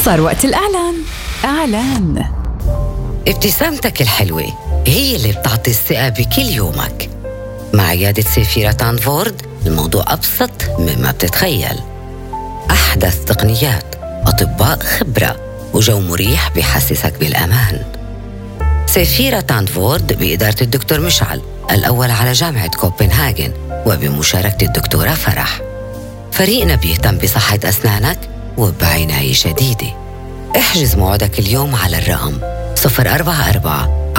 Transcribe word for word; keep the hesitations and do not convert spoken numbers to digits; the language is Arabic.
صار وقت الإعلان. إعلان. ابتسامتك الحلوة هي اللي بتعطي الثقة بكل يومك. مع عيادة سيفيرا تانفورد الموضوع أبسط مما بتتخيل. أحدث تقنيات، أطباء خبرة، وجو مريح بيحسسك بالأمان. سيفيرا تانفورد بإدارة الدكتور مشعل الأول على جامعة كوبنهاجن وبمشاركة الدكتورة فرح. فريقنا بيهتم بصحة أسنانك وبعناية شديدة. احجز موعدك اليوم على الرقم صفر أربعة أربعة